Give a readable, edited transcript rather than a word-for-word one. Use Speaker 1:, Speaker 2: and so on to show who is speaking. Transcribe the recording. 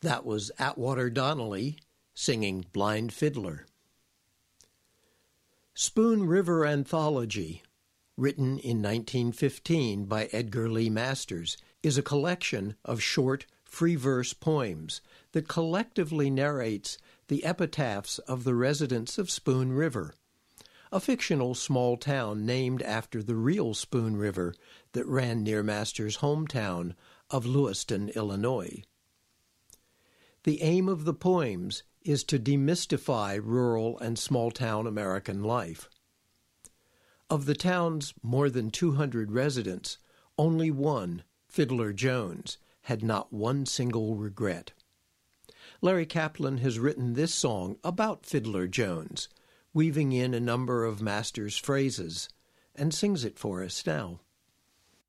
Speaker 1: That was Atwater Donnelly singing Blind Fiddler. Spoon River Anthology, written in 1915 by Edgar Lee Masters, is a collection of short, free-verse poems that collectively narrates the epitaphs of the residents of Spoon River, a fictional small town named after the real Spoon River that ran near Masters' hometown of Lewiston, Illinois. The aim of the poems is to demystify rural and small-town American life. Of the town's more than 200 residents, only one, Fiddler Jones, had not one single regret. Larry Kaplan has written this song about Fiddler Jones, weaving in a number of Masters' phrases, and sings it for us now.